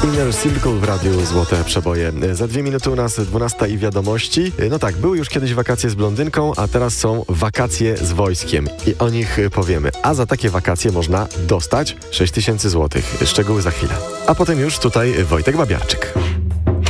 Inner Circle w radiu Złote Przeboje. Za 2 minuty u nas 12 i wiadomości. No tak, były już kiedyś wakacje z blondynką, a teraz są wakacje z wojskiem i o nich powiemy. A za takie wakacje można dostać 6 000 złotych. Szczegóły za chwilę. A potem już tutaj Wojtek Babiarczyk.